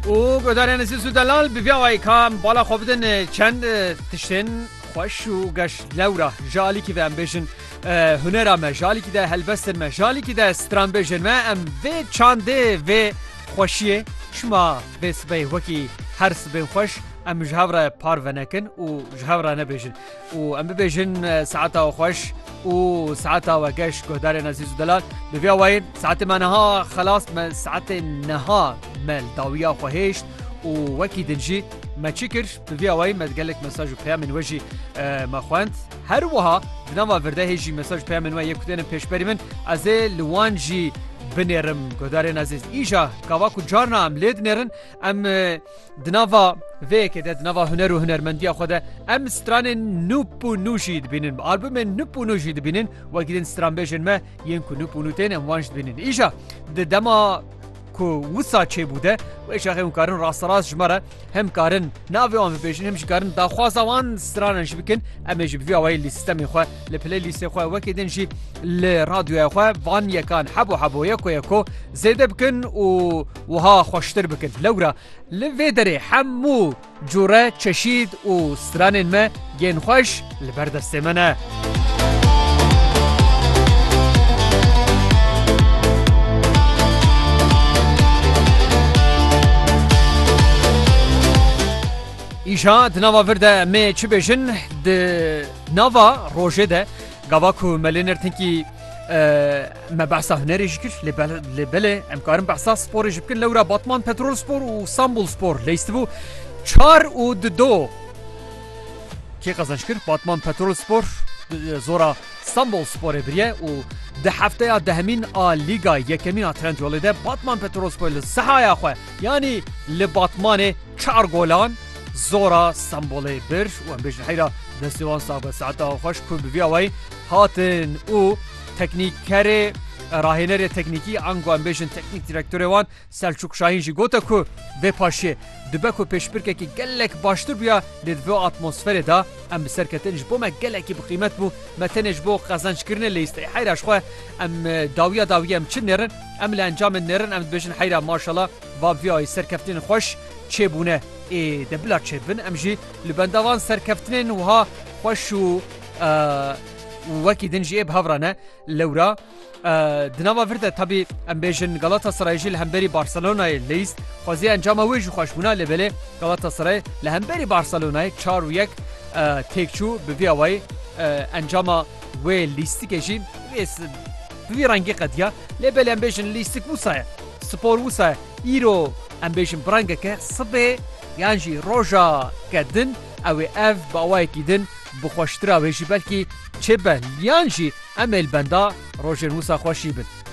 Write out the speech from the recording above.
و گودارین عزیز و دلال ببیاوی کام بالا خو بدن چند تشتین خوش و گش لورا جالی که ام بیشن هنرا ما جالی که ده هلبستن ما جالی که ده استران بیشن ما ام و چانده و خوشیه شما و سبه وکی هر سبه خوش ام جهورا پار ونکن و جهورا نبیشن و ام ببیشن ساعتا و خوش و ساعتا و گش گودارین عزیز و دلال ببیاوی ساعت منها خلاص ما ساعت نها مال داوية خوهشت ووكي دنجي ما تشكر بفياوي ما تقلك مساج وبيا من وجهي ما خوانت هروها بنما فرده هيجي مساج بيا من وجهي كتين بيش بري من ازي لوانجي بنيرم قدارين عزيز إيجا كواكو جارنا ام ليد نيرن ام دنافا فيك ده دنافا هنر و هنرمندية خوده ام ستران نوبو نوشي دبينن ألبوم نوبو نوشي دبينن وكيدن ستران بيجن ما ينكو نوبو نوتين ام وانج دبينن إيجا دما کو وسا چه بوده و ایش اخی مکارن راست راست جمره هم کارن ناوی آن بیشن هم کارن داخواست وان سترانش بکن امیج بی اوای لیستم خو لپلی لیست خو و کدن جی لرادیو خو وان یکان حبو یکو زیده بکن و ها خوشتر بکن لورا لویدری همو جوره چشید و سترانن ما گین خوش لبردست منه ایشا دنوا ورده می چه بیشن د نوا روژه ده گاواکو ملینر تنکی ما بحثا هنری جکر لبله امکارم بحثا سپور جبکن لورا باتمان پترول سپور و سامبول سپور لیستبو 4 و 2 کی قزنش کرد باتمان پترول سپور زورا سامبول سپور بریه و ده هفته یا دهمین لیگا یکمین ترند یولیده باتمان پترول سپور لسحایا خواه یعنی لباتمان 4 گولان زورا سامبولی بر و ام بیشن حیرا دستوان صاحب ساعتا خوش کو بویاوی هاتن او تکنیکر راهنر تکنیکی انگو ام بیشن تکنیک دیرکتور وان سلچوک شاهین جی گوتا کو به پاشه دبکو پیشبرکه کی گلک باشتر بیا لدو اتمسفر دا ام سرکتنج بو ما گلکی بقیمت بو متنج بو قزنج کرنه لیست حیراش خو ام داویه ام چنرن ام لانجام نرن ام بیشن حیرا ماشاءالله و ویای سرکفتین خوش چه بونه دبلا چبن امجی لبندوان سرکفتنین وها خوشو وکی دنجی بهافرانه لورا دنوا ورده طبی ام بیشن غلاتا سرایجی لهمبری بارسلونا لیست خوازی انجام ویج خوشبونا لبله غلاتا سرای لهمبری بارسلونا 4 و 1 تکچو بویاوی انجام و لیستی کشی بوی رنگی قدیا لبله ام بیشن لیستیک وسای سپور وسای ایرو ام بیشن برانگه که صبح یعنی روزا کدن او اف باوای کدن بخوشتر اویشی بلکی چه بل یعنی امل بندا روزن موسا خوشی بن